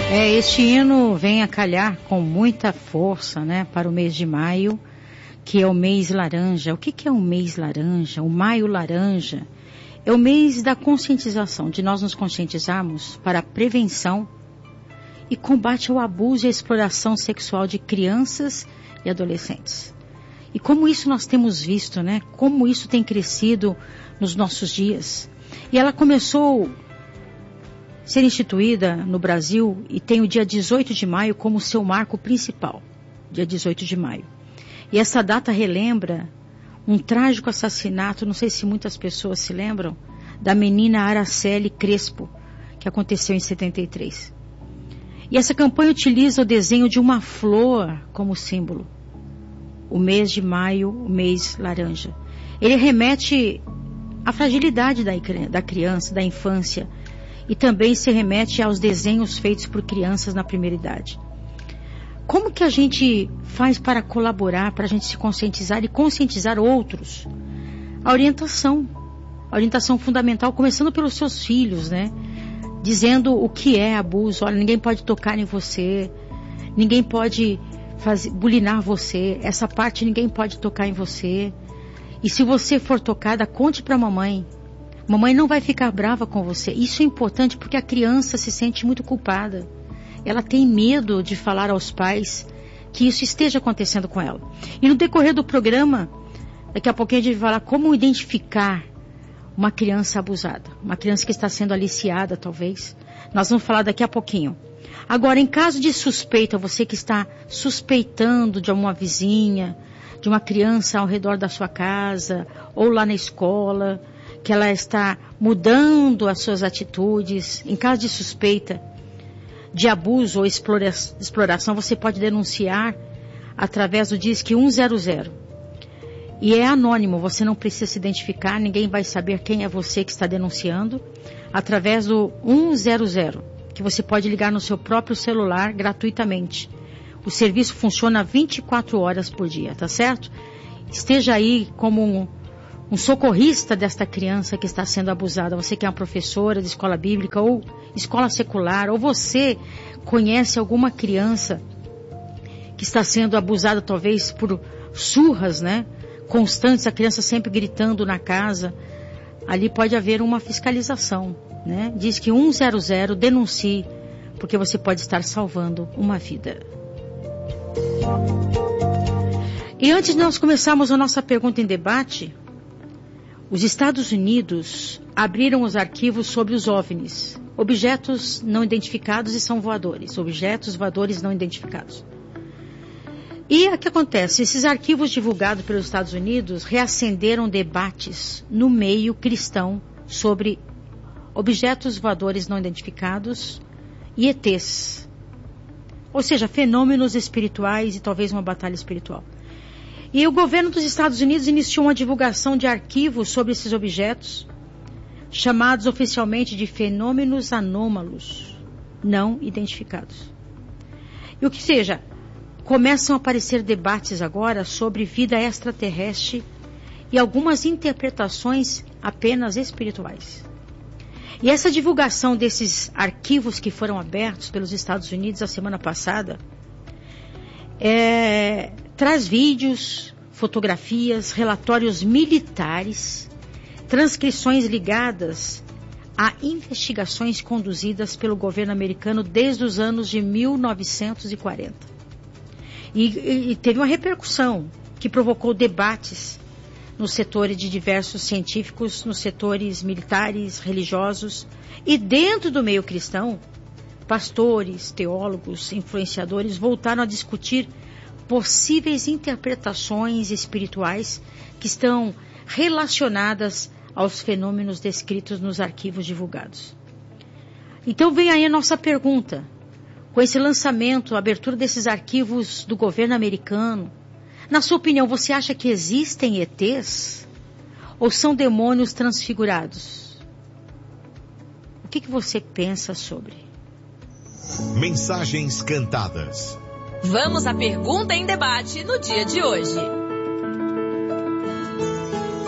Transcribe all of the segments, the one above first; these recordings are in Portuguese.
Este hino vem a calhar com muita força, né, para o mês de maio, que é o mês laranja. O que é o mês laranja? O maio laranja é o mês da conscientização, de nós nos conscientizarmos para a prevenção e combate ao abuso e à exploração sexual de crianças e adolescentes. E como isso nós temos visto, né, como isso tem crescido nos nossos dias. E ela começou a ser instituída no Brasil e tem o dia 18 de maio como seu marco principal, dia 18 de maio. E essa data relembra um trágico assassinato, não sei se muitas pessoas se lembram, da menina Araceli Crespo, que aconteceu em 73. E essa campanha utiliza o desenho de uma flor como símbolo. O mês de maio, o mês laranja. Ele remete à fragilidade da criança, da infância, e também se remete aos desenhos feitos por crianças na primeira idade. Como que a gente faz para colaborar, para a gente se conscientizar e conscientizar outros? A orientação fundamental, começando pelos seus filhos, né? Dizendo o que é abuso. Olha, ninguém pode tocar em você, ninguém pode bulinar você, essa parte ninguém pode tocar em você. E se você for tocada, conte para a mamãe. Mamãe não vai ficar brava com você. Isso é importante porque a criança se sente muito culpada. Ela tem medo de falar aos pais que isso esteja acontecendo com ela. E no decorrer do programa, daqui a pouquinho a gente vai falar como identificar uma criança abusada. Uma criança que está sendo aliciada, talvez. Nós vamos falar daqui a pouquinho. Agora, em caso de suspeita, você que está suspeitando de uma vizinha, de uma criança ao redor da sua casa, ou lá na escola, que ela está mudando as suas atitudes, em caso de suspeita de abuso ou exploração, você pode denunciar através do Disque 100. E é anônimo, você não precisa se identificar, ninguém vai saber quem é você que está denunciando, através do 100, que você pode ligar no seu próprio celular gratuitamente. O serviço funciona 24 horas por dia, tá certo? Esteja aí como um socorrista desta criança que está sendo abusada. Você que é uma professora de escola bíblica ou escola secular, ou você conhece alguma criança que está sendo abusada talvez por surras, né? Constantes, a criança sempre gritando na casa. Ali pode haver uma fiscalização, né? Diz que 100, denuncie, porque você pode estar salvando uma vida. E antes de nós começarmos a nossa pergunta em debate, os Estados Unidos abriram os arquivos sobre os OVNIs, objetos não identificados e são voadores, objetos voadores não identificados. E o que acontece? Esses arquivos divulgados pelos Estados Unidos reacenderam debates no meio cristão sobre objetos voadores não identificados e ETs, ou seja, fenômenos espirituais e talvez uma batalha espiritual. E o governo dos Estados Unidos iniciou uma divulgação de arquivos sobre esses objetos, chamados oficialmente de fenômenos anômalos, não identificados. E o que seja, começam a aparecer debates agora sobre vida extraterrestre e algumas interpretações apenas espirituais. E essa divulgação desses arquivos que foram abertos pelos Estados Unidos a semana passada, traz vídeos, fotografias, relatórios militares, transcrições ligadas a investigações conduzidas pelo governo americano desde os anos de 1940. E teve uma repercussão que provocou debates nos setores de diversos científicos, nos setores militares, religiosos e dentro do meio cristão, pastores, teólogos, influenciadores voltaram a discutir possíveis interpretações espirituais que estão relacionadas aos fenômenos descritos nos arquivos divulgados. Então vem aí a nossa pergunta. Com esse lançamento, a abertura desses arquivos do governo americano, na sua opinião, você acha que existem ETs? Ou são demônios transfigurados? O que você pensa sobre? Mensagens cantadas. Vamos à pergunta em debate no dia de hoje.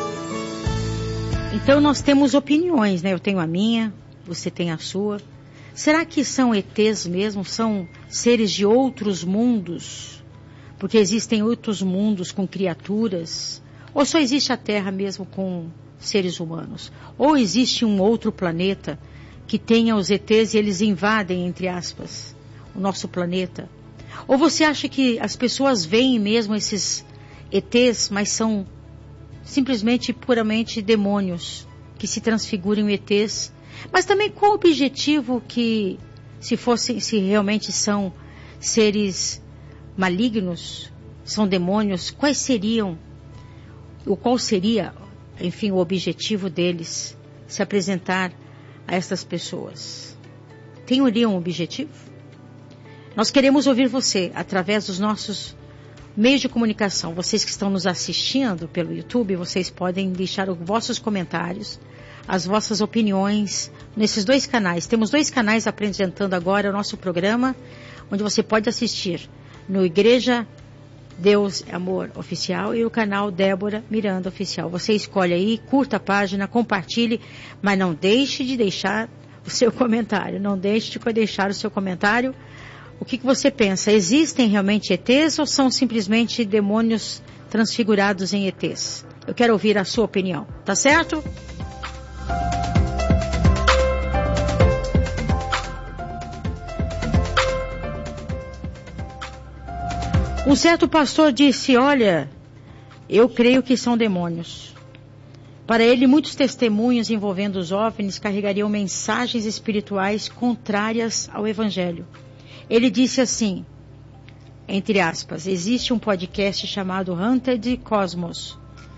Então nós temos opiniões, né? Eu tenho a minha, você tem a sua. Será que são ETs mesmo? São seres de outros mundos? Porque existem outros mundos com criaturas? Ou só existe a Terra mesmo com seres humanos? Ou existe um outro planeta que tenha os ETs e eles invadem, entre aspas, o nosso planeta? Ou você acha que as pessoas veem mesmo esses ETs, mas são simplesmente puramente demônios que se transfiguram em ETs? Mas também qual o objetivo que, se realmente são seres malignos, são demônios, qual seria, enfim, o objetivo deles se apresentar a estas pessoas? Teriam um objetivo? Nós queremos ouvir você através dos nossos meios de comunicação. Vocês que estão nos assistindo pelo YouTube, vocês podem deixar os vossos comentários, as vossas opiniões nesses 2 canais. Temos 2 canais apresentando agora o nosso programa, onde você pode assistir no Igreja Deus é Amor Oficial e o canal Débora Miranda Oficial. Você escolhe aí, curta a página, compartilhe, mas não deixe de deixar o seu comentário. Não deixe de deixar o seu comentário. O que você pensa? Existem realmente ETs ou são simplesmente demônios transfigurados em ETs? Eu quero ouvir a sua opinião, tá certo? Um certo pastor disse: olha, eu creio que são demônios. Para ele, muitos testemunhos envolvendo os OVNIs carregariam mensagens espirituais contrárias ao Evangelho. Ele disse assim, entre aspas, existe um podcast chamado Hunted Cosmos,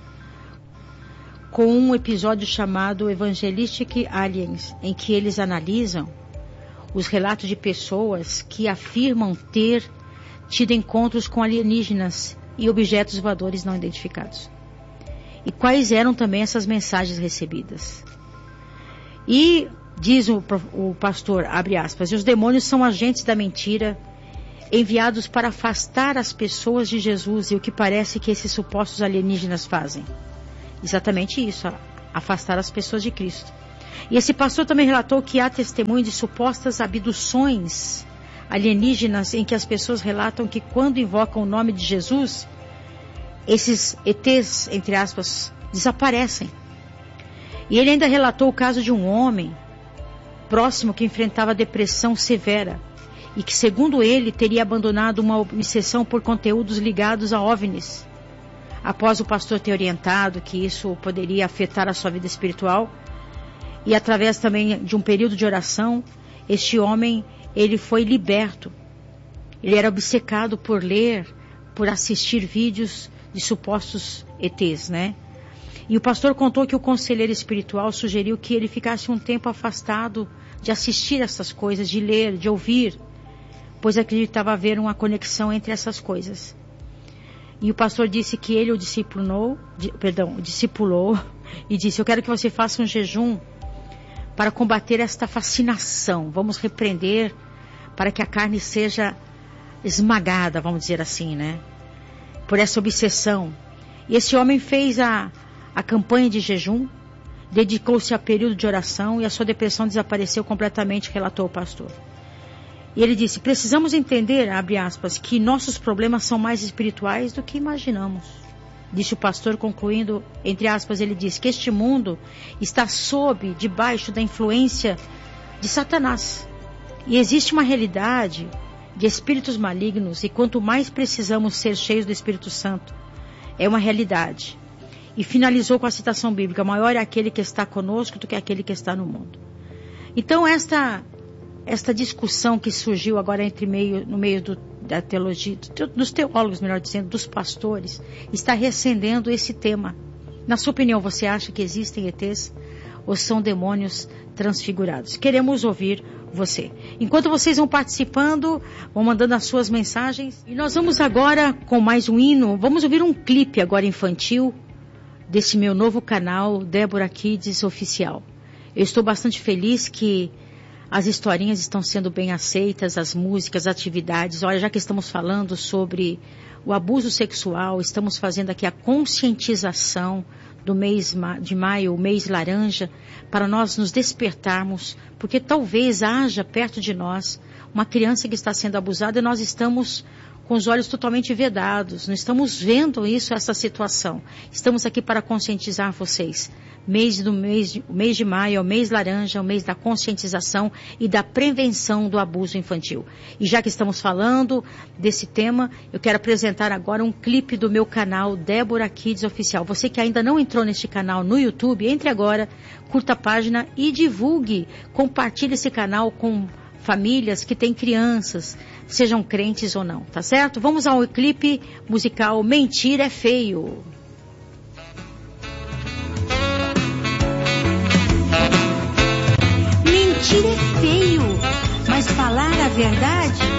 com um episódio chamado Evangelistic Aliens, em que eles analisam os relatos de pessoas que afirmam ter tido encontros com alienígenas e objetos voadores não identificados. E quais eram também essas mensagens recebidas. E diz o pastor, abre aspas, e os demônios são agentes da mentira enviados para afastar as pessoas de Jesus, e o que parece que esses supostos alienígenas fazem. Exatamente isso, afastar as pessoas de Cristo. E esse pastor também relatou que há testemunho de supostas abduções alienígenas em que as pessoas relatam que quando invocam o nome de Jesus, esses ETs, entre aspas, desaparecem. E ele ainda relatou o caso de um homem próximo que enfrentava depressão severa e que, segundo ele, teria abandonado uma obsessão por conteúdos ligados a OVNIs. Após o pastor ter orientado que isso poderia afetar a sua vida espiritual, e através também de um período de oração, este homem, ele foi liberto. Ele era obcecado por ler, por assistir vídeos de supostos ETs, né? E o pastor contou que o conselheiro espiritual sugeriu que ele ficasse um tempo afastado de assistir essas coisas, de ler, de ouvir, pois acreditava haver uma conexão entre essas coisas. E o pastor disse que ele o discipulou e disse: eu quero que você faça um jejum para combater esta fascinação. Vamos repreender para que a carne seja esmagada, vamos dizer assim, né? Por essa obsessão. E esse homem fez a campanha de jejum, dedicou-se a período de oração e a sua depressão desapareceu completamente, relatou o pastor. E ele disse: precisamos entender, abre aspas, que nossos problemas são mais espirituais do que imaginamos. Disse o pastor, concluindo, entre aspas, ele disse que este mundo está debaixo da influência de Satanás. E existe uma realidade de espíritos malignos, e quanto mais precisamos ser cheios do Espírito Santo, é uma realidade. E finalizou com a citação bíblica: maior é aquele que está conosco do que aquele que está no mundo. Então esta discussão que surgiu agora no meio da teologia, dos teólogos, melhor dizendo, dos pastores, está reacendendo esse tema. Na sua opinião, você acha que existem ETs ou são demônios transfigurados? Queremos ouvir você. Enquanto vocês vão participando, vão mandando as suas mensagens. E nós vamos agora com mais um hino. Vamos ouvir um clipe agora infantil desse meu novo canal, Débora Kids Oficial. Eu estou bastante feliz que as historinhas estão sendo bem aceitas, as músicas, as atividades. Olha, já que estamos falando sobre o abuso sexual, estamos fazendo aqui a conscientização do mês de maio, o mês laranja, para nós nos despertarmos, porque talvez haja perto de nós uma criança que está sendo abusada e nós estamos com os olhos totalmente vedados, não estamos vendo essa situação. Estamos aqui para conscientizar vocês. O mês de maio é o mês laranja, é o mês da conscientização e da prevenção do abuso infantil. E já que estamos falando desse tema, eu quero apresentar agora um clipe do meu canal Débora Kids Oficial. Você que ainda não entrou neste canal no YouTube, entre agora, curta a página e divulgue, compartilhe esse canal com famílias que têm crianças, sejam crentes ou não, tá certo? Vamos ao clipe musical Mentira é Feio. Mentir é feio, mas falar a verdade